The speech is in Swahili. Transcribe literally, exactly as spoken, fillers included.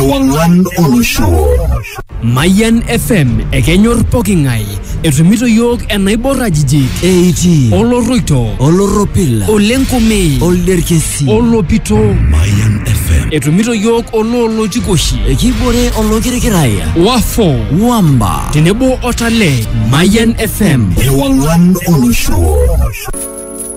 Ewang'an Olosho. Mayan F M ekenyor pokingai etumito yok enaibor ajijik eighty oloroito Oloropila Olenkomei Olderkesi Olopito Mayan F M. etumito yok ololojikoshi Ekibore Olokirikiraya Wafo Wamba tenebo Otale Mayan F M Ewang'an Olosho.